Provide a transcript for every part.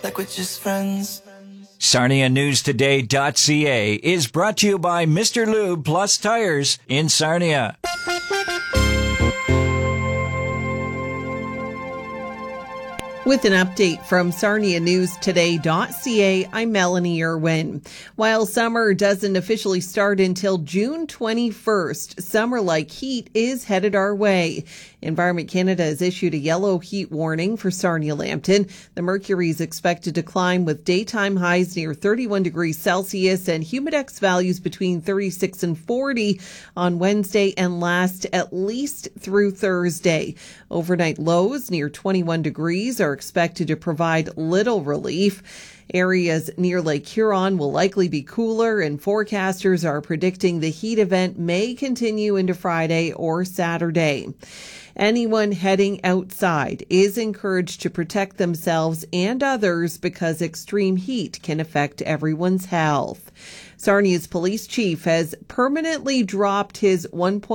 like we're just friends. SarniaNewsToday.ca is brought to you by Mr. Lube Plus Tires in Sarnia. With an update from SarniaNewsToday.ca, I'm Melanie Irwin. While summer doesn't officially start until June 21st, summer-like heat is headed our way. Environment Canada has issued a yellow heat warning for Sarnia-Lambton. The mercury is expected to climb with daytime highs near 31 degrees Celsius and humidex values between 36 and 40 on Wednesday and last at least through Thursday. Overnight lows near 21 degrees are expected to provide little relief. Areas near Lake Huron will likely be cooler, and forecasters are predicting the heat event may continue into Friday or Saturday. Anyone heading outside is encouraged to protect themselves and others because extreme heat can affect everyone's health. Sarnia's police chief has permanently dropped his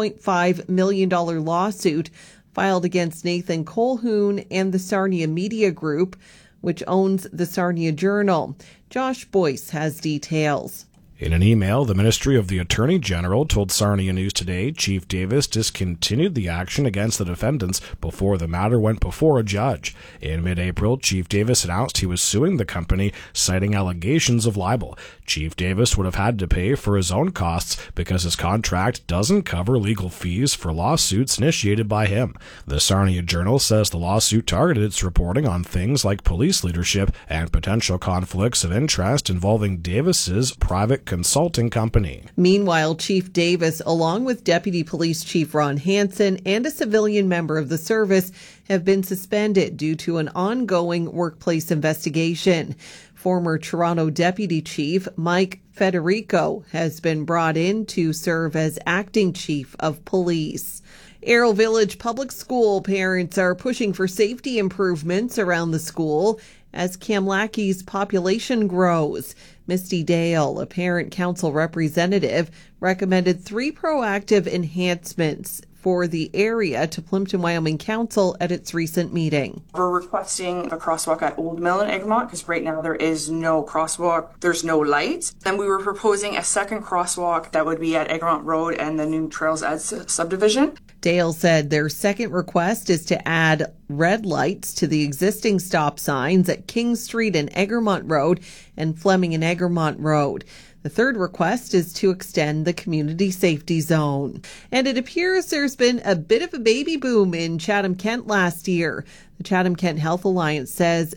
$1.5 million lawsuit filed against Nathan Colquhoun and the Sarnia Media Group, which owns the Sarnia Journal. Josh Boyce has details. In an email, the Ministry of the Attorney General told Sarnia News Today Chief Davis discontinued the action against the defendants before the matter went before a judge. In mid-April, Chief Davis announced he was suing the company, citing allegations of libel. Chief Davis would have had to pay for his own costs because his contract doesn't cover legal fees for lawsuits initiated by him. The Sarnia Journal says the lawsuit targeted its reporting on things like police leadership and potential conflicts of interest involving Davis's private consulting company. Meanwhile, Chief Davis, along with Deputy Police Chief Ron Hansen and a civilian member of the service, have been suspended due to an ongoing workplace investigation. Former Toronto Deputy Chief Mike Federico has been brought in to serve as acting chief of police. Arrow Village Public School parents are pushing for safety improvements around the school as Kamlacky's population grows. Misty Dale, a parent council representative, recommended 3 proactive enhancements for the area to Plympton, Wyoming Council at its recent meeting. We're requesting a crosswalk at Old Mill in Egremont because right now there is no crosswalk, there's no lights. Then we were proposing a second crosswalk that would be at Egremont Road and the new Trails Edge subdivision. Dale said their second request is to add red lights to the existing stop signs at King Street and Egremont Road and Fleming and Egremont Road. The third request is to extend the community safety zone. And it appears there's been a bit of a baby boom in Chatham-Kent last year. The Chatham-Kent Health Alliance says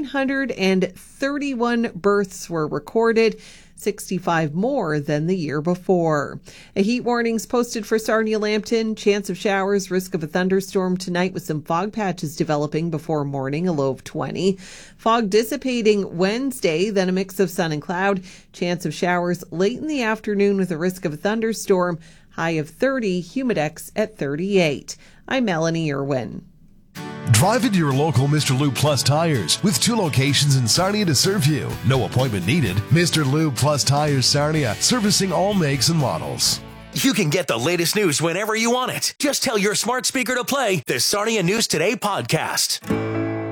931 births were recorded, 65 more than the year before. A heat warning's posted for Sarnia-Lambton. Chance of showers, risk of a thunderstorm tonight with some fog patches developing before morning, a low of 20. Fog dissipating Wednesday, then a mix of sun and cloud. Chance of showers late in the afternoon with a risk of a thunderstorm, high of 30, humidex at 38. I'm Melanie Irwin. Drive into your local Mr. Lube Plus Tires with 2 locations in Sarnia to serve you. No appointment needed. Mr. Lube Plus Tires Sarnia, servicing all makes and models. You can get the latest news whenever you want it. Just tell your smart speaker to play the Sarnia News Today podcast.